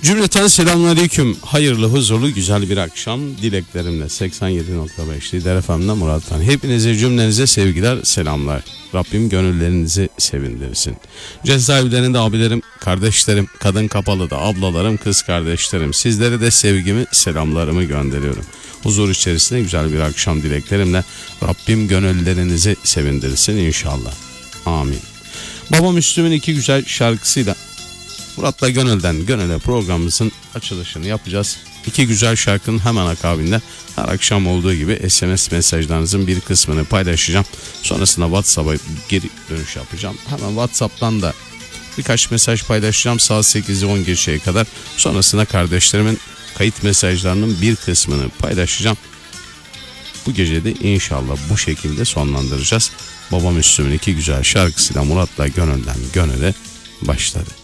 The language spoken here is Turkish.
Cümleten selamünaleyküm. Hayırlı, huzurlu, güzel bir akşam dileklerimle 87.5 Lider FM'den Murat'tan. Hepinize, cümlenize sevgiler, selamlar. Rabbim gönüllerinizi sevindirsin. Cezaevlerinde abilerim, kardeşlerim, kadın kapalı da ablalarım, kız kardeşlerim. Sizlere de sevgimi, selamlarımı gönderiyorum. Huzur içerisinde güzel bir akşam dileklerimle Rabbim gönüllerinizi sevindirsin inşallah. Amin. Baba Müslüm'ün iki güzel şarkısıyla Murat'la Gönül'den Gönül'e programımızın açılışını yapacağız. İki güzel şarkının hemen akabinde her akşam olduğu gibi SMS mesajlarınızın bir kısmını paylaşacağım. Sonrasında WhatsApp'a geri dönüş yapacağım. Hemen WhatsApp'tan da birkaç mesaj paylaşacağım saat 8'i 10 geçeye kadar. Sonrasında kardeşlerimin kayıt mesajlarının bir kısmını paylaşacağım. Bu gece de inşallah bu şekilde sonlandıracağız. Baba Müslüm'ün iki güzel şarkısıyla Murat'la Gönül'den Gönül'e başladı.